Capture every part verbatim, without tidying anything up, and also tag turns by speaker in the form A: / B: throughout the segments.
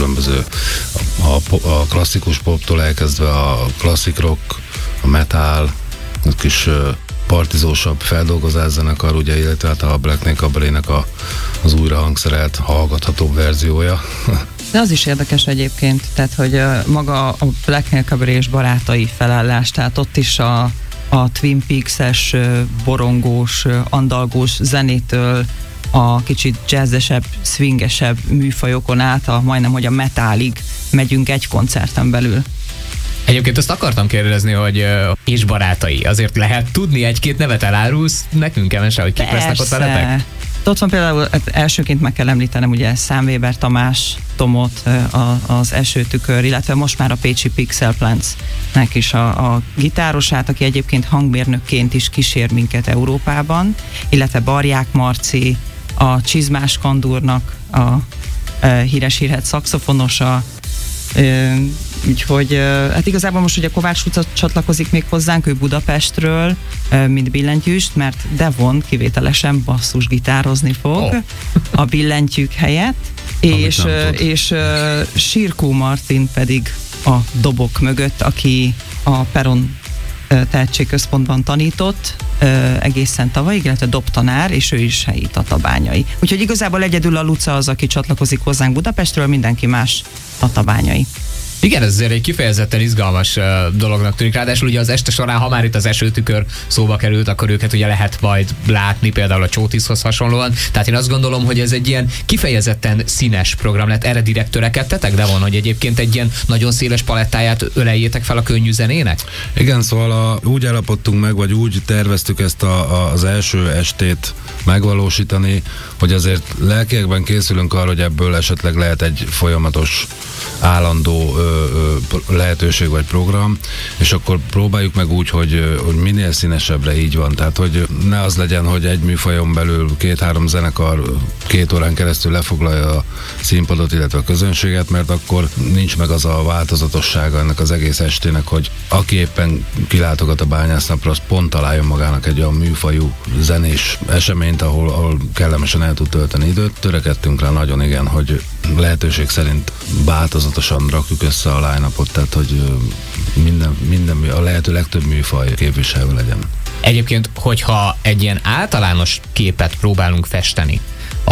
A: különböző a, a klasszikus poptól elkezdve a klasszik rock, a metal, a kis partizósabb feldolgozás zenekar, ugye, illetve hát a Black Nail Cabaret-nek a, az újra hangszerelt, hallgatható verziója.
B: De az is érdekes egyébként, tehát, hogy maga a Black Nail Cabaret és barátai felállás, tehát ott is a, a Twin Peaks-es, borongós, andalgós zenétől a kicsit jazzesebb, swingesebb műfajokon át, a, majdnem, hogy a metálig megyünk egy koncerten belül.
C: Egyébként azt akartam kérdezni, hogy uh, és barátai, azért lehet tudni egy-két nevet elárulsz nekünk, Emese, hogy kik lesznek ott veletek?
B: Ott van például, elsőként meg kell említenem ugye Sam Weber Tamás, Tomot, a, az Esőtükör, illetve most már a pécsi Pixel Plants-nek is a, a gitárosát, aki egyébként hangmérnökként is kísér minket Európában, illetve Barják Marci, a Csizmás Kandúrnak a, a híres hírhedt szaxofonosa, úgyhogy hát igazából most ugye Kovács Luca csatlakozik még hozzánk, ő Budapestről, mint billentyűst, mert Devon kivételesen basszusgitározni fog oh. a billentyűk helyett, és, és Sirkó Martin pedig a dobok mögött, aki a Peron tehetségközpontban tanított egészen tavalyig, illetve dobtanár, és ő is helyi tatabányai. Úgyhogy igazából egyedül a Luca az, aki csatlakozik hozzánk Budapestről, mindenki más tatabányai.
C: Igen, ez azért egy kifejezetten izgalmas uh, dolognak tűnik. Ráadásul ugye az este során, ha már itt az Esőtükör szóba került, akkor őket ugye lehet majd látni, például a Csótiszhoz hasonlóan. Tehát én azt gondolom, hogy ez egy ilyen kifejezetten színes program lett. Erre direkt törekedtetek, de van, hogy egyébként egy ilyen nagyon széles palettáját öleljétek fel a könnyű zenének?
A: Igen, szóval a, úgy állapodtunk meg, vagy úgy terveztük ezt a, a, az első estét megvalósítani, hogy azért lelkiekben készülünk arra, hogy ebből esetleg lehet egy folyamatos, állandó ö, ö, lehetőség vagy program, és akkor próbáljuk meg úgy, hogy, hogy minél színesebbre így van. Tehát, hogy ne az legyen, hogy egy műfajon belül két-három zenekar két órán keresztül lefoglalja a színpadot, illetve a közönséget, mert akkor nincs meg az a változatossága ennek az egész estének, hogy aki éppen kilátogat a Bányásznapra, az pont találjon magának egy olyan műfajú zenés eseményt, ahol, ahol kellemesen el tud tölteni időt. Törekedtünk rá nagyon, igen, hogy lehetőség szerint változatosan rakjuk össze a line-upot, tehát hogy minden, minden, a lehető legtöbb műfaj képviselő legyen.
C: Egyébként, hogyha egy ilyen általános képet próbálunk festeni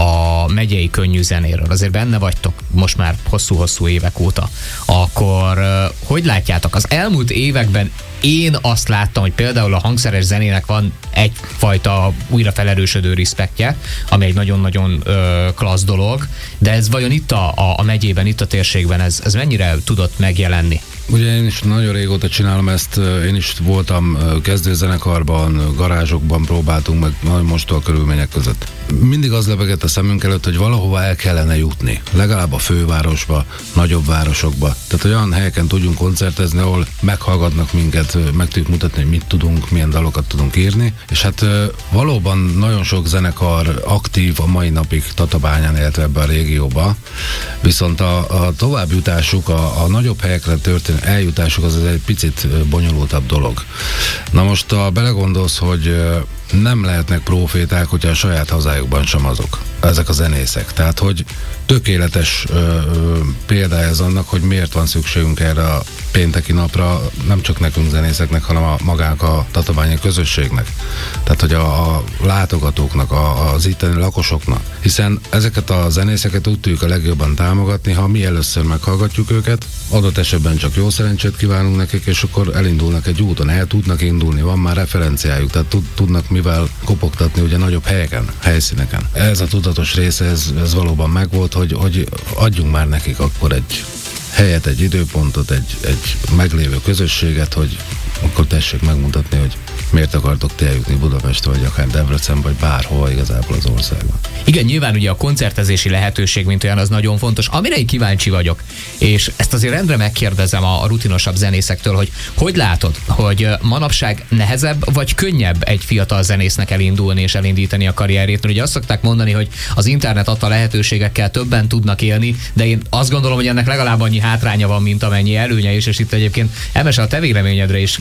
C: a megyei könnyű zenéről, azért benne vagytok most már hosszú-hosszú évek óta, akkor hogy látjátok? Az elmúlt években én azt láttam, hogy például a hangszeres zenének van egyfajta újra felerősödő respektje, ami egy nagyon-nagyon ö, klassz dolog, de ez vajon itt a, a, a megyében, itt a térségben ez, ez mennyire tudott megjelenni?
A: Ugye én is nagyon régóta csinálom ezt, én is voltam kezdőzenekarban, garázsokban próbáltunk meg nagyon mostoha körülmények között. Mindig az lebegett a szemünk előtt, hogy valahova el kellene jutni, legalább a fővárosba, nagyobb városokba. Tehát olyan helyeken tudjunk koncertezni, ahol meghallgatnak minket, meg tudjuk mutatni, hogy mit tudunk, milyen dalokat tudunk írni, és hát valóban nagyon sok zenekar aktív a mai napig Tatabányán, illetve ebbe a régióba, viszont a, a továbbjutásuk, a, a nagyobb helyekre történő eljutásuk az egy picit bonyolultabb dolog. Na most, ha belegondolsz, hogy nem lehetnek proféták, hogyha a saját hazájukban sem azok, ezek a zenészek. Tehát, hogy tökéletes ö, ö, példája ez annak, hogy miért van szükségünk erre a pénteki napra, nem csak nekünk zenészeknek, hanem a magánk a tatabányi közösségnek. Tehát, hogy a, a látogatóknak, a, az itteni lakosoknak. Hiszen ezeket a zenészeket úgy tudjuk a legjobban támogatni, ha mi először meghallgatjuk őket, adott esetben csak jó szerencsét kívánunk nekik, és akkor elindulnak egy úton, el tudnak indulni, van már referenciájuk, tehát tud, tudnak mivel kopogtatni ugye nagyobb helyeken, helyszíneken. Ez a tudatos része, ez, ez valóban megvolt, hogy, hogy adjunk már nekik akkor egy helyet, egy időpontot, egy, egy meglévő közösséget, hogy akkor tessék megmutatni, hogy miért akartok ti eljutni Budapestre, vagy akár Debrecen, vagy bárhol igazából az országban.
C: Igen, nyilván ugye a koncertezési lehetőség, mint olyan, az nagyon fontos. Amire én kíváncsi vagyok, és ezt azért rendre megkérdezem a, a rutinosabb zenészektől, hogy hogy látod, hogy manapság nehezebb, vagy könnyebb egy fiatal zenésznek elindulni és elindítani a karrierét? Mert ugye azt szokták mondani, hogy az internet adta lehetőségekkel többen tudnak élni, de én azt gondolom, hogy ennek legalább annyi hátránya van, mint amennyi előnye is, és itt egyébként Emese, a te véleményedre is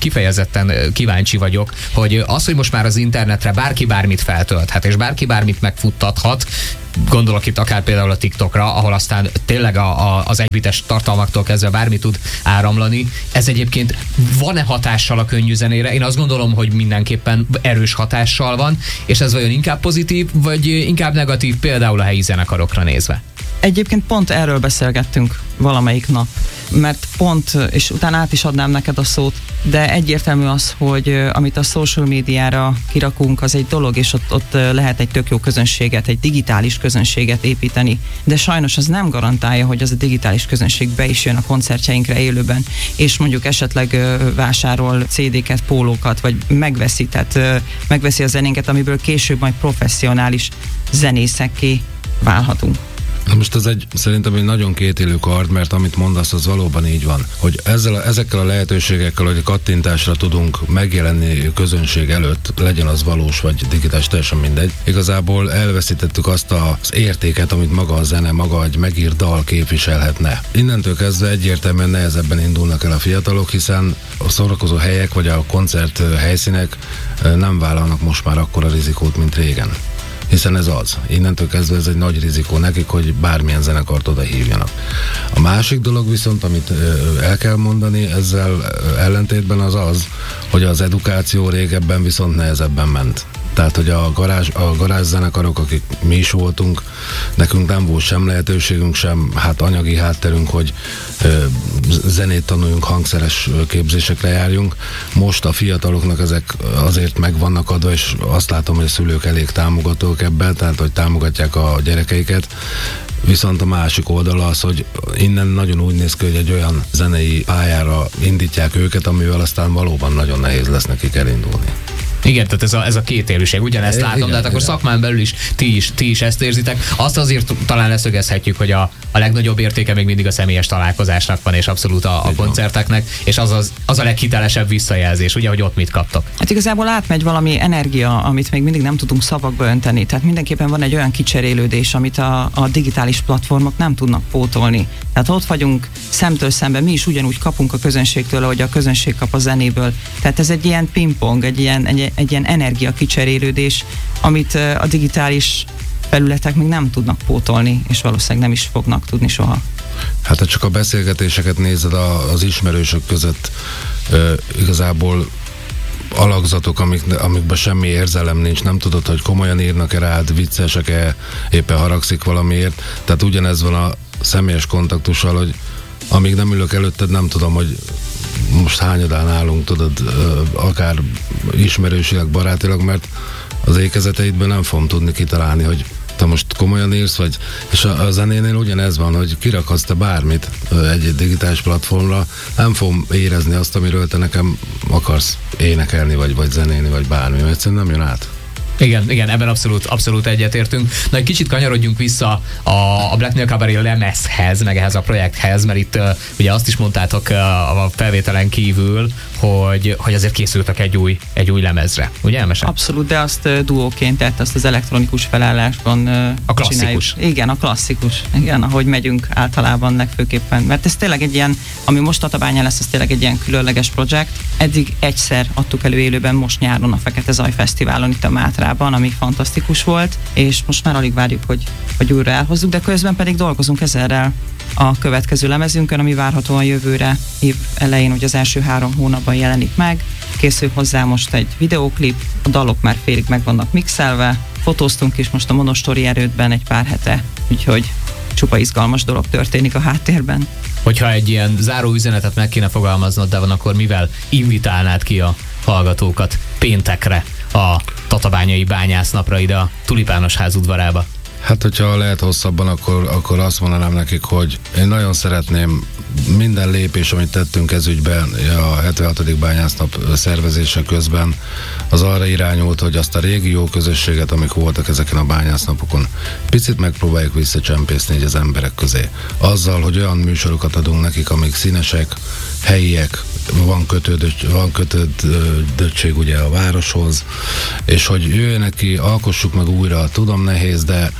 C: kifejezetten kíváncsi vagyok, hogy az, hogy most már az internetre bárki bármit feltölthet, és bárki bármit megfuttathat, gondolok itt akár például a TikTokra, ahol aztán tényleg a, a, az egybites tartalmaktól kezdve bármi tud áramlani. Ez egyébként van-e hatással a könnyű zenére? Én azt gondolom, hogy mindenképpen erős hatással van, és ez vajon inkább pozitív, vagy inkább negatív, például a helyi zenekarokra nézve?
B: Egyébként pont erről beszélgettünk valamelyik nap, mert pont, és utána át is adnám neked a szót, de egyértelmű az, hogy amit a social médiára kirakunk, az egy dolog, és ott, ott lehet egy tök jó közönséget, egy digitális közönséget építeni, de sajnos az nem garantálja, hogy az a digitális közönség be is jön a koncertjeinkre élőben, és mondjuk esetleg vásárol cé dé-ket, pólókat, vagy megveszi, tehát megveszi a zenénket, amiből később majd professzionális zenészekké válhatunk.
A: Most ez egy, szerintem egy nagyon kétélű kard, mert amit mondasz, az valóban így van. Hogy ezzel a, ezekkel a lehetőségekkel, hogy kattintásra tudunk megjelenni közönség előtt, legyen az valós vagy digitális, teljesen mindegy. Igazából elveszítettük azt az értéket, amit maga a zene, maga egy megírt dal képviselhetne. Innentől kezdve egyértelműen nehezebben indulnak el a fiatalok, hiszen a szórakozó helyek vagy a koncert helyszínek nem vállalnak most már akkora rizikót, mint régen. Hiszen ez az. Innentől kezdve ez egy nagy rizikó nekik, hogy bármilyen zenekart oda hívjanak. A másik dolog viszont, amit el kell mondani ezzel ellentétben, az az, hogy az edukáció régebben viszont nehezebben ment. Tehát, hogy a garázs, a garázs zenekarok, akik mi is voltunk, nekünk nem volt sem lehetőségünk, sem hát anyagi hátterünk, hogy ö, zenét tanuljunk, hangszeres képzésekre járjunk. Most a fiataloknak ezek azért meg vannak adva, és azt látom, hogy a szülők elég támogatók ebben, tehát, hogy támogatják a gyerekeiket. Viszont a másik oldala az, hogy innen nagyon úgy néz ki, hogy egy olyan zenei pályára indítják őket, amivel aztán valóban nagyon nehéz lesz nekik elindulni.
C: Igen, tehát ez a, ez a kétélűség, ugyanezt
A: é,
C: látom,
A: igen,
C: de hát akkor
A: igen.
C: Szakmán belül is ti, is ti is ezt érzitek. Azt azért talán leszögezhetjük, hogy a, a legnagyobb értéke még mindig a személyes találkozásnak van, és abszolút a, a koncerteknek, és az, az, az a leghitelesebb visszajelzés, ugye, hogy ott mit kaptok. Hát
B: igazából átmegy valami energia, amit még mindig nem tudunk szavakba önteni, tehát mindenképpen van egy olyan kicserélődés, amit a, a digitális platformok nem tudnak pótolni. Tehát ott vagyunk szemtől szemben, mi is ugyanúgy kapunk a közönségtől, ahogy a közönség kap a zenéből. Tehát ez egy ilyen pingpong, egy ilyen, egy, egy ilyen energia kicserélődés, amit a digitális felületek még nem tudnak pótolni, és valószínűleg nem is fognak tudni soha.
A: Hát ha csak a beszélgetéseket nézed a, az ismerősök között, ö, igazából alakzatok, amik, amikben semmi érzelem nincs, nem tudod, hogy komolyan írnak-e rád, viccesek-e, éppen haragszik valamiért. Tehát ugyanez van a személyes kontaktussal, hogy amíg nem ülök előtted, nem tudom, hogy most hányadán állunk, tudod, akár ismerősileg, barátilag, mert az ékezeteidben nem fogom tudni kitalálni, hogy te most komolyan írsz, vagy, és a, a zenénél ugyanez van, hogy kirakhatsz te bármit egy digitális platformra, nem fogom érezni azt, amiről te nekem akarsz énekelni, vagy, vagy zenélni, vagy bármi, mert egyszerűen nem jön át.
C: Igen, igen, ebben abszolút, abszolút egyetértünk. Na, egy kicsit kanyarodjunk vissza a, a Black Nail Cabaret lemezhez, meg ehhez a projekthez, mert itt uh, ugye azt is mondtátok uh, a felvételen kívül, hogy, hogy azért készültek egy új, egy új lemezre, ugye Elmese?
B: Abszolút, de azt uh, duóként, tehát azt az elektronikus felállásban uh,
C: a klasszikus.
B: Csináljuk. Igen, a klasszikus. Igen, ahogy megyünk általában legfőképpen. Mert ez tényleg egy ilyen, ami most Tatabányán lesz, ez tényleg egy ilyen különleges projekt. Eddig egyszer adtuk elő élőben, most nyáron a Fekete Zaj Fesztiválon itt a Mátrában, ami fantasztikus volt, és most már alig várjuk, hogy, hogy újra elhozzuk, de közben pedig dolgozunk ezerrel a következő lemezünkön, ami várhatóan jövőre, év elején, hogy az első három hónapban jelenik meg. Készül hozzá most egy videóklip, a dalok már félig meg vannak mixelve, fotóztunk is most a Monostori Erődben egy pár hete, úgyhogy csupa izgalmas dolog történik a háttérben.
C: Hogyha egy ilyen záró üzenetet meg kéne fogalmaznod, de van, akkor mivel invitálnád ki a hallgatókat péntekre a tatabányai bányásznapra ide a Tulipános ház udvarába?
A: Hát, hogyha lehet hosszabban, akkor, akkor azt mondanám nekik, hogy én nagyon szeretném minden lépés, amit tettünk ez ügyben a hetvenhatodik bányásznap szervezése közben, az arra irányult, hogy azt a régi jó közösséget, amik voltak ezeken a bányásznapokon, picit megpróbáljuk visszacsempészni így az emberek közé. Azzal, hogy olyan műsorokat adunk nekik, amik színesek, helyiek, van kötődött, van kötődöttség ugye a városhoz, és hogy jöjjenek ki, alkossuk meg újra, tudom nehéz, de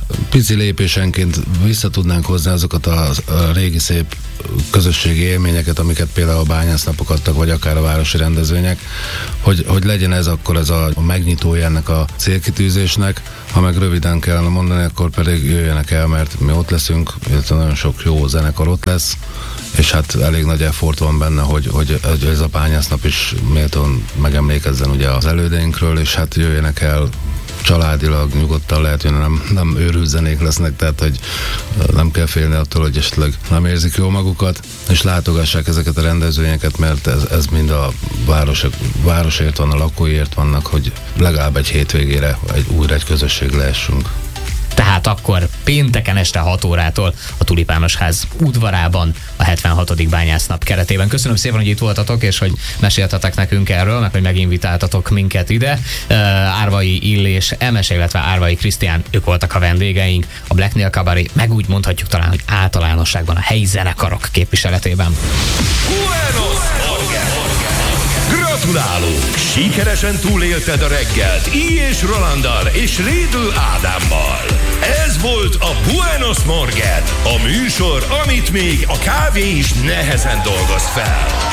A: pici lépésenként vissza tudnánk hozni azokat a, a régi szép közösségi élményeket, amiket például a bányásznapok adtak, vagy akár a városi rendezvények, hogy, hogy legyen ez akkor ez a, a megnyitója ennek a célkitűzésnek. Ha meg röviden kellene mondani, akkor pedig jöjjenek el, mert mi ott leszünk, illetve nagyon sok jó zenekar ott lesz, és hát elég nagy effort van benne, hogy, hogy ez a bányásznap is méltón megemlékezzen ugye az elődeinkről, és hát jöjjenek el családilag, nyugodtan lehet, hogy nem, nem őrült zenék lesznek, tehát hogy nem kell félni attól, hogy esetleg nem érzik jól magukat, és látogassák ezeket a rendezvényeket, mert ez, ez mind a város, városért van, a lakóért vannak, hogy legalább egy hétvégére egy, újra egy közösség lehessünk.
C: Tehát akkor pénteken este hat órától a Tulipános Ház udvarában a hetvenhatodik bányásznap keretében. Köszönöm szépen, hogy itt voltatok, és hogy meséltetek nekünk erről, meg hogy meginvitáltatok minket ide. Árvai Illés Emese, illetve Árvai Krisztián, ők voltak a vendégeink, a Black Nail Cabaret, meg úgy mondhatjuk talán, hogy általánosságban a helyi zenekarok képviseletében.
D: Buenos Gratulálunk! Sikeresen túlélted a reggelt I. és Rolanddal és Rédl Ádámmal. Ez volt a Buenos Morgen, a műsor, amit még a kávé is nehezen dolgoz fel.